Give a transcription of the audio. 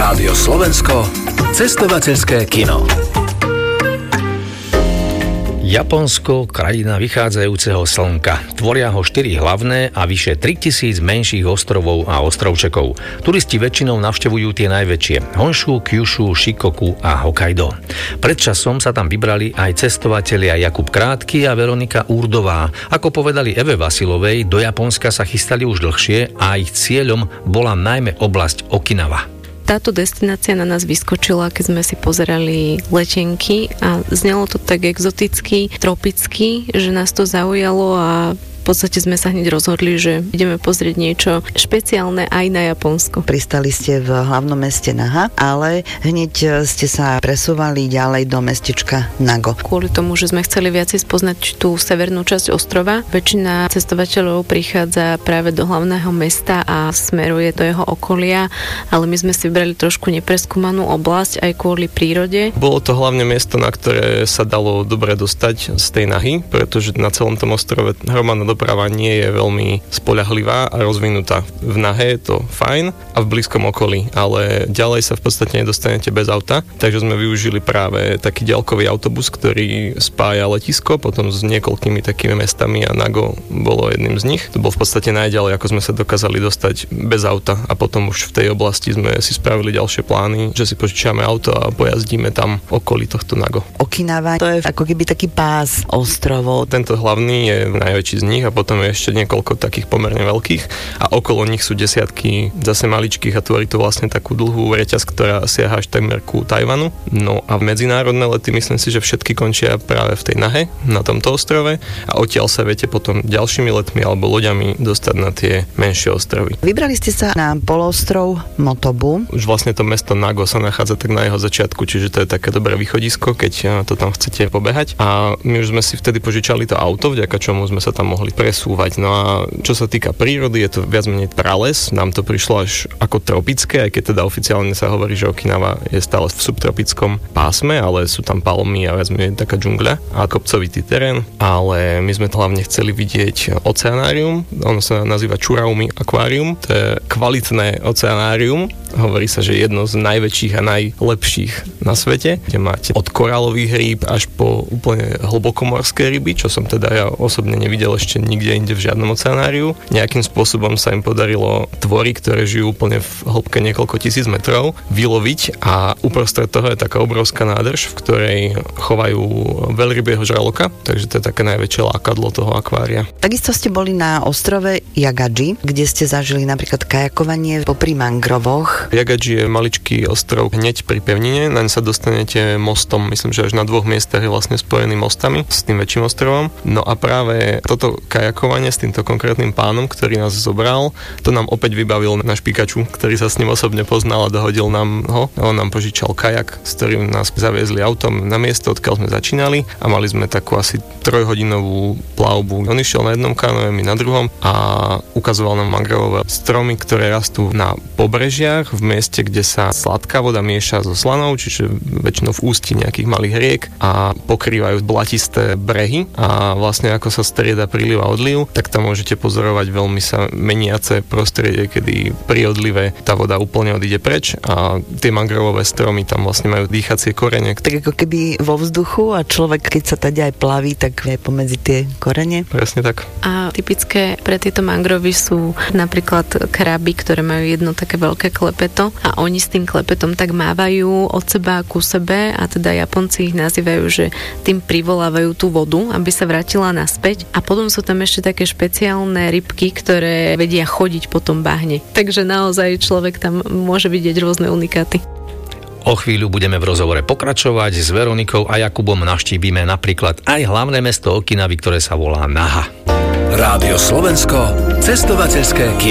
Rádio Slovensko, cestovateľské kino. Japonsko, krajina vychádzajúceho slnka. Tvoria ho 4 hlavné a vyše 3000 menších ostrovov a ostrovčekov. Turisti väčšinou navštevujú tie najväčšie: Honshu, Kyushu, Shikoku a Hokkaido. Pred časom sa tam vybrali aj cestovatelia Jakub Krátky a Veronika Úrdová. Ako povedali Eve Vasilovej, do Japonska sa chystali už dlhšie a ich cieľom bola najmä oblasť Okinawa. Táto destinácia na nás vyskočila, keď sme si pozerali letenky a znelo to tak exoticky, tropicky, že nás to zaujalo a v podstate sme sa hneď rozhodli, že ideme pozrieť niečo špeciálne aj na Japonsko. Pristali ste v hlavnom meste Naha, ale hneď ste sa presúvali ďalej do mestečka Nago. Kvôli tomu, že sme chceli viacej spoznať tú severnú časť ostrova, väčšina cestovateľov prichádza práve do hlavného mesta a smeruje do jeho okolia, ale my sme si vybrali trošku nepreskúmanú oblasť aj kvôli prírode. Bolo to hlavne miesto, na ktoré sa dalo dobre dostať z tej Nahy, pretože na celom tom ostrove hromadná doprava nie je veľmi spoľahlivá a rozvinutá. V Nahe je to fajn a v blízkom okolí, ale ďalej sa v podstate nedostanete bez auta, takže sme využili práve taký diaľkový autobus, ktorý spája letisko potom s niekoľkými takými mestami a Nago bolo jedným z nich. To bol v podstate najďalej, ako sme sa dokázali dostať bez auta a potom už v tej oblasti sme si spravili ďalšie plány, že si požičiame auto a pojazdíme tam okolí tohto Nago. Okinawa, to je ako keby taký pás ostrovov. Tento hlavný je najväčší z nich a potom je ešte niekoľko takých pomerne veľkých a okolo nich sú desiatky zase maličkých a tvorí to vlastne takú dlhú reťaz, ktorá siaha až takmer ku Tajvanu. No a medzinárodné lety myslím si, že všetky končia práve v tej Nahe, na tomto ostrove a odtiaľ sa viete potom ďalšími letmi alebo loďami dostať na tie menšie ostrovy. Vybrali ste sa na poloostrov Motobu. Už vlastne to mesto Nago sa nachádza tak na jeho začiatku, čiže to je také dobré východisko, keď to tam chcete pobehať. A my už sme si vtedy požičali to auto, vďaka čomu sme sa tam mohli presúvať. No a čo sa týka prírody, je to viac menej prales. Nám to prišlo až ako tropické, aj keď teda oficiálne sa hovorí, že Okinawa je stále v subtropickom pásme, ale sú tam palmy a viac menej taká džungľa a kopcovitý terén. Ale my sme hlavne chceli vidieť oceanárium. Ono sa nazýva Churaumi Aquarium. To je kvalitné oceanárium. Hovorí sa, že jedno z najväčších a najlepších na svete, kde máte od korálových rýb až po úplne hlbokomorské ryby, čo som teda ja osobne nevidel ešte nikde inde v žiadnom oceanáriu. Nejakým spôsobom sa im podarilo tvory, ktoré žijú úplne v hĺbke niekoľko tisíc metrov, vyloviť a uprostred toho je taká obrovská nádrž, v ktorej chovajú veľrybieho žraloka, takže to je také najväčšie lákadlo toho akvária. Takisto ste boli na ostrove Yagaji, kde ste zažili napríklad kajakovanie popri mangrovoch. Yagaji je maličký ostrov hneď pri pevnine, naň sa dostanete mostom, myslím, že až na 2 miestach je vlastne spojený mostami s tým väčším ostrovom. No a práve toto kajakovanie s týmto konkrétnym pánom, ktorý nás zobral, to nám opäť vybavil náš Pikachu, ktorý sa s ním osobne poznal a dohodil nám ho. On nám požičal kajak, s ktorým nás zaviezli autom na miesto, odkiaľ sme začínali a mali sme takú asi 3-hodinovú plavbu. On išiel na jednom kanoe, my na druhom a ukazoval nám mangrovové stromy, ktoré rastú na pobrežiach v mieste, kde sa sladká voda mieša so slanou, čiže väčšinou v ústí nejakých malých riek a pokrývajú blatisté brehy a vlastne ako sa strieda príliv a odliv, tak tam môžete pozorovať veľmi sa meniace prostredie, kedy pri odlive tá voda úplne odíde preč a tie mangrovové stromy tam vlastne majú dýchacie korene. Tak ako keby vo vzduchu a človek, keď sa tady aj plaví, tak je pomedzi tie korene. Presne tak. A typické pre tieto mangrovy sú napríklad kraby, ktoré majú jedno také veľké klepeto a oni s tým klepetom tak mávajú od seba ku sebe a teda Japonci ich nazývajú, že tým privolávajú tú vodu, aby sa vrátila naspäť a potom sú tam ešte také špeciálne rybky, ktoré vedia chodiť po tom bahne. Takže naozaj človek tam môže vidieť rôzne unikáty. O chvíľu budeme v rozhovore pokračovať. S Veronikou a Jakubom navštívime napríklad aj hlavné mesto Okinavy, ktoré sa volá Naha. Rádio Slovensko, cestovateľské kino.